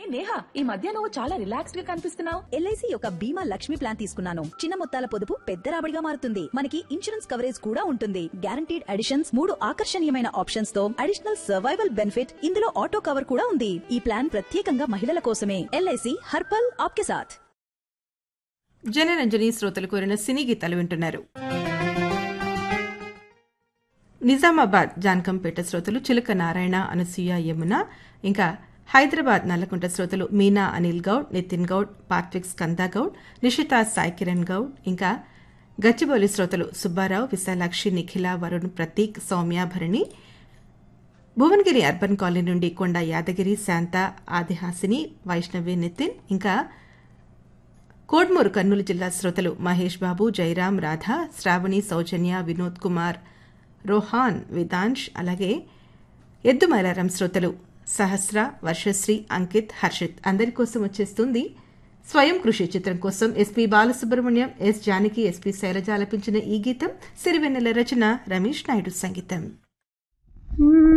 నేహా, ఈ మధ్య నువ్వు చాలా రిలాక్స్డ్ గా కనిపిస్తున్నావు. ఎల్ఐసి యొక్క బీమా లక్ష్మి ప్లాన్ తీసుకున్నాను. చిన్న మొత్తాల పొదుపు పెద్ద రాబడిగా మారుతుంది. మనకి ఇన్సూరెన్స్ కవరేజ్ కూడా ఉంటుంది. గ్యారంటీడ్ అడిషన్స్, 3 ఆకర్షణీయమైన ఆప్షన్స్ తో అడిషనల్ సర్వైవల్ బెనిఫిట్, ఇందులో ఆటో కవర్ కూడా ఉంది. ఈ ప్లాన్ ప్రత్యేకంగా మహిళల కోసమే. ఎల్ఐసి హర్పల్ ఆప్కే సాథ్. జనరంజని శ్రోతలు కోరిన సినీ గీతాలు వింటున్నారు. నిజామాబాద్ జాన్కంపేట శ్రోతలు చిలుక నారాయణ, అనసూయ, యమున, ఇంకా హైదరాబాద్ నల్లకుంట శ్రోతలు మీనా అనిల్ గౌడ్, నితిన్ గౌడ్, పార్ట్విక్ స్కందా గౌడ్, నిషితా సాయి కిరణ్ గౌడ్, ఇంకా గచ్చిబౌలి శ్రోతలు సుబ్బారావు, విశాలాక్షి, నిఖిల, వరుణ్, ప్రతీక్, సౌమ్య, భరణి, భువనగిరి అర్బన్ కాలనీ నుండి కొండ యాదగిరి, శాంత, ఆదిహాసిని, వైష్ణవి, నితిన్, ఇంకా కోడ్మూరు కర్నూలు జిల్లా శ్రోతలు మహేష్ బాబు, జయరాం, రాధ, శ్రావణి, సౌజన్య, వినోద్ కుమార్, రోహాన్, విదాంష్, అలాగే ఎద్దుమైలారం శ్రోతలు సహస్ర, వర్షశ్రీ, అంకిత్, హర్షిత్ అందరి కోసం వచ్చేస్తుంది స్వయం కృషి చిత్రం కోసం SP Balasubrahmanyam, yes Janaki, SP Shailaja ఆలపించిన ఈ గీతం సిరివెన్నెల రచన, రమేష్ నాయుడు సంగీతం.